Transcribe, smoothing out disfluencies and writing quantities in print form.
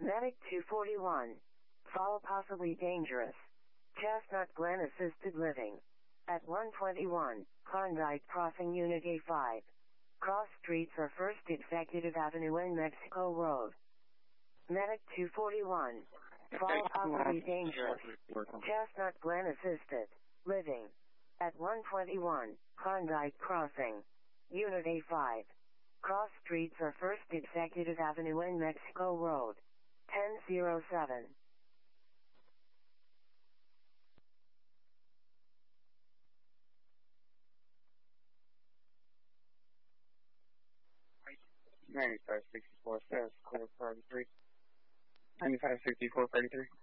Medic 241. Fall possibly dangerous. Chestnut Glen Assisted Living. At 121, Klondike Crossing Unit A5. Cross streets are First Executive Avenue and Mexico Road. Medic 241. Fall possibly dangerous. Chestnut Glen Assisted Living. At 121, Klondike Crossing. Unit A5. Cross streets are First Executive Avenue and Mexico Road. 1007. $95.64, clear 33. $95.64, 33.